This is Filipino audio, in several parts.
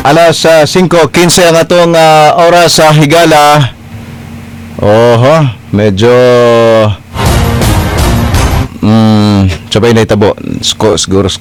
Alas 5:15 ang atong oras sa higala. Oho, medyo sabay na itabo. Siguro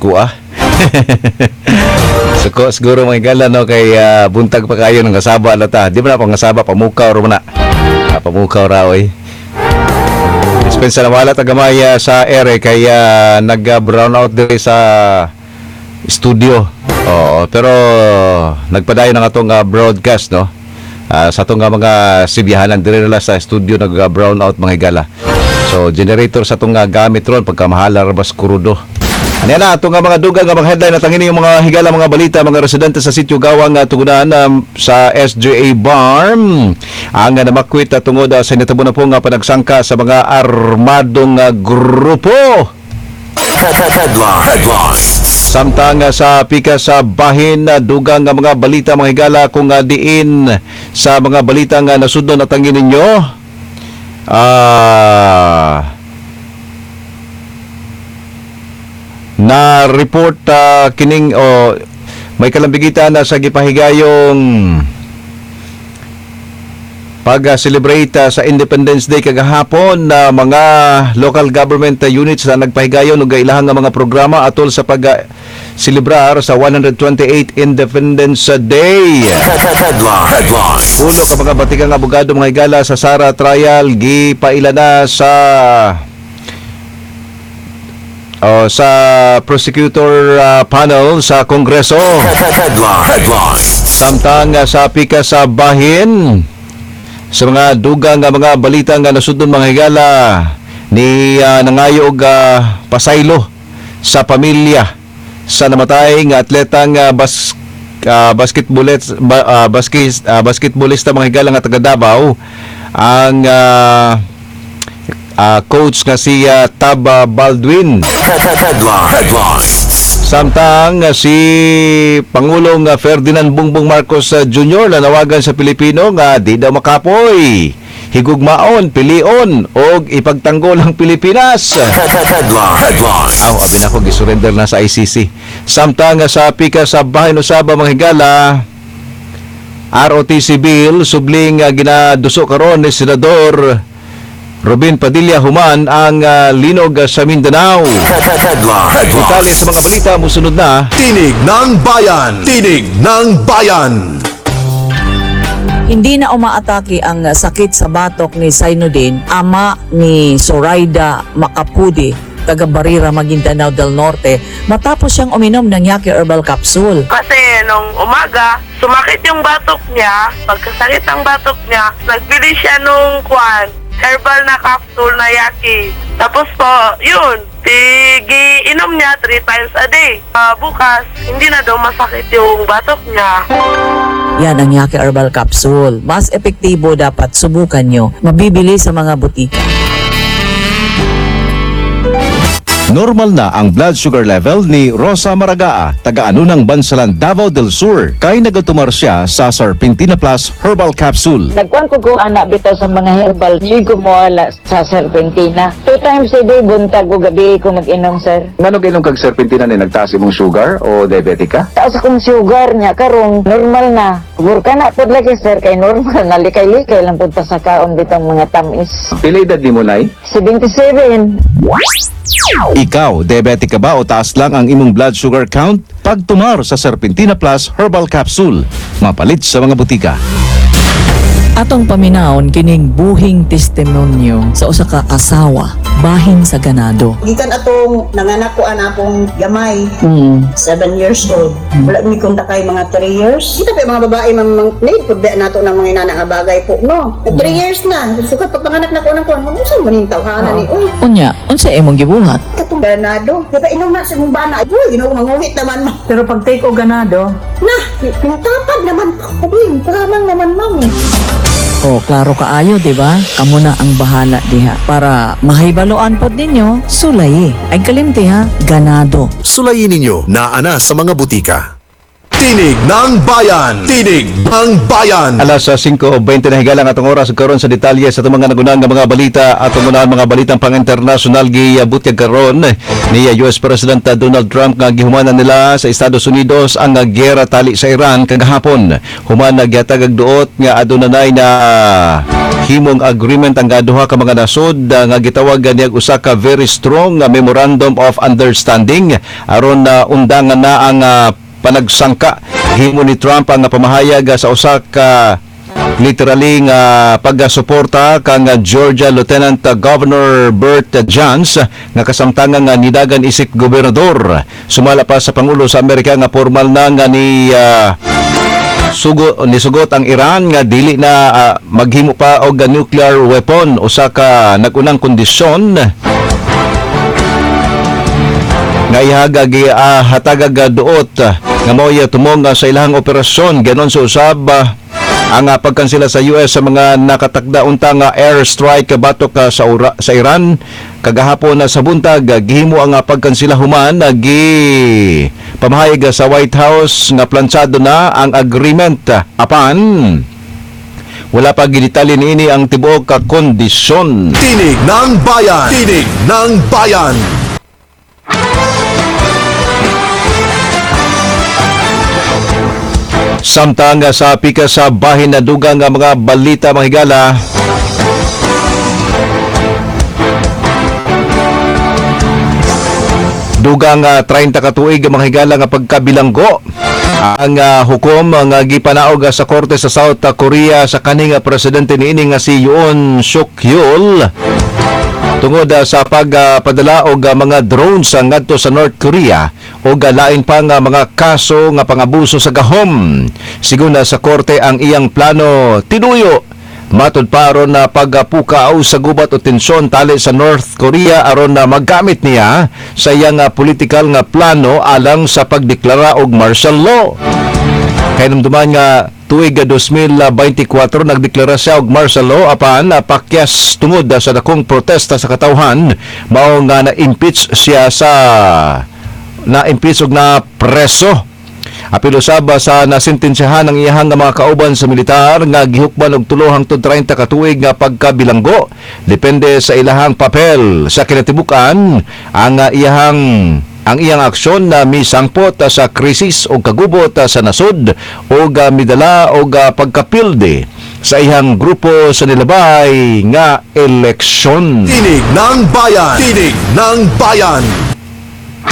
siguro mga higala no kay buntag pa kayo ng kasaba lata. Di ba na pang kasaba pamukaw ro na. Pamukaw ra oy. Dispensa na wala tagamay sa ere kaya nag-brown out diri sa studio. Oo, pero nagpadayon ng atong broadcast no. Sa atong mga sibihanan diri nila sa studio nag-brown out mga higala. So generator sa atong gamit ron pagka mahala rabas kurudo. Ano na atong mga dugang mga headline na tangini yung mga higala mga balita mga residente sa sitio Gawang tugunan sa SJA Barm ang namakwit tungod sa nitabo na po nga panagsangka sa mga armadong grupo. Headlines. Samtang sa pika sa bahin dugang nga mga balita mga higala kung diin sa mga balita nga nasudnon na tangin ninyo na report kining may kalambigitan na sa gipahigayong pag-celebrate sa Independence Day kagahapon na mga local government units na nagpahigayon ug ilahang nga mga programa atol sa pag-celebrar sa 128th Independence Day. Headlines. Ulo ka mga batikang abogado mga higala sa Sara trial gipaila na sa prosecutor panel sa Kongreso. Headlines. Samtang sa pika sa bahin sa mga dugang nga mga balita nga nasudnon mga higala ni nangayog pasaylo sa pamilya sa namatay nga atletang basketballista mga higala nga taga Davao ang coach nga si Tab Baldwin. Headlines. Samtang si Pangulong Ferdinand Bongbong Marcos Jr. nanawagan sa Pilipino nga di daw makapoy, higugmaon, pilion o ipagtanggol ang Pilipinas. Headlines. Abi na ko gisurrender na sa ICC. Samtang sa pika sa bahin usaba mga higala ROTC bill subling ginaduso karon ni Senador Robin Padilla Human ang linog sa Mindanao. Detalye sa mga balita musunod na. Tinig ng Bayan! Tinig ng Bayan! Hindi na umaatake ang sakit sa batok ni Sainudin, ama ni Zoraida Macapudi, taga Barira, Maguindanao del Norte, matapos siyang uminom ng Yaki Herbal Capsule. Kasi nung umaga, sumakit yung batok niya. Pagkasakit ang batok niya, nagbili siya nung herbal na capsule na Yaki. Tapos po, yun, inom niya 3 times a day. Bukas, hindi na daw masakit yung batok niya. Yan ang Yaki Herbal Capsule. Mas epektibo, dapat subukan nyo. Mabibili sa mga butika. Normal na ang blood sugar level ni Rosa Maragaa, taga-Anunang Bansalan, Davao del Sur. Kay nagatumar siya sa Serpentina Plus Herbal Capsule. Nagkuhan ko anak bitaw sa mga herbal. Hindi ko mawala sa Serpentina. 2 times a day, buntag o gabi ko mag-inom, sir. Ngano ginom kag Serpentina ni nagtaas imong sugar o diabetic ka? Taas akong sugar niya, karong normal na. Huwag ka na po lagi, sir, kay normal na. Likay-likay lang po sa kaon bitang mga tamis. Pila edad nimo nay? 77. Ikaw, diabetic ka ba o taas lang ang imong blood sugar count? Pagtumar sa Serpentina Plus Herbal Capsule. Mapalit sa mga butika. Atong paminawon kining buhing testimonyo sa usa ka asawa bahin sa ganado. Gikan atong nanganak ko ang akong gamay, 7 years old. Wala mi kung takay mga 3 years. Kita pa mga babae need pud nato ng mga inana nga bagay po, no? 3 years na. Sukat pag panganak na ko nang kon, unsa man ning tawhana ni oy. Unya, unsa imong gibuhat? Katong ganado. Di ba inom na sa mong bana? Uy, manguhit naman mo. Pero pag take o ganado, Nah, pinatapad naman ko. Uy, paramang naman mami. oh, klaro kaayo, di ba? Kamo na ang bahala diha para mahibaloan pod ninyo sulay. Ay kalimti ha, ganado. Sulayin ninyo na ana sa mga butika. Tinig ng Bayan. Tinig ng Bayan. Alas 5:20 na higalang atong oras karon sa detalye sa itong mga nagunang nga mga balita at unang mga balitang pang-international gibutyag karon ni US President Donald Trump nga gihumanan nila sa Estados Unidos ang giyera tali sa Iran kagahapon. Human nagyatag og duot nga adunay na himong agreement ang duha ka mga nasod nga gitawag niyag usa ka very strong memorandum of understanding aron na undangan na ang panagsangka himo ni Trump ang pamahayag sa usa ka literally nga pagsuporta kang Georgia Lieutenant Governor Burt Jans nga kasamtangan nga nidagan isip gobernador. Sumala pa sa Pangulo sa Amerika nga formal na nga nisugot ang Iran nga dili na maghimo pa og nuclear weapon, usa ka nagunang kondisyon nga ihagag hatagag duot nga mo'y tumong sa ilahang operasyon ganon sa usab ang pagkansela sa US sa mga nakatakda unta nga airstrike batok sa Iran kagahapon sa buntag gihimo ang pagkansela human pamahayag sa White House nga plansado na ang agreement apan wala pa gidetalye niini ang tibuok ka kondisyon. Tinig ng Bayan. Tinig ng Bayan. Samtang sa pika sa bahin na dugang nga mga balita mga higala, dugang 30 ka tuig mga higala nga pagkabilanggo ang hukom nga gipanaog sa korte sa South Korea sa kaning presidente niini nga si Yoon Suk Yeol tungod sa pagpadala og mga drones ngadto sa North Korea o lain pa nga mga kaso nga pangabuso sa gahom. Sigun sa korte ang iyang plano tinuyo matud pa aron na pagpukaaw sa gubat o tensyon tali sa North Korea aron na maggamit niya sa iyang political nga plano alang sa pagdeklara og martial law. Kay namduman nga tuig 2024 nagdeklara siya og martial law apan pakyas tungod sa dakong protesta sa katawhan mao nga na-impeach siya na-impeach og na preso. Apil usab sa nasintensyahan ang iyahang mga kauban sa militar nga gihukman og 3 hangtod 30 ka tuig nga pagkabilanggo depende sa ilahang papel sa kinatibukan ang iyang aksyon na misangpot sa krisis o kagubot sa nasod o midala o pagkapilde sa iyang grupo sa nilabay nga eleksyon. Tinig ng Bayan. Tinig ng Bayan.